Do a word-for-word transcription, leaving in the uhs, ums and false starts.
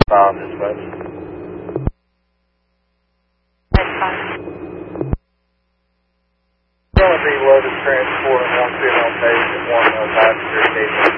Um, this way. That's fine. Going to be loaded transport and one female patient, one male passenger, case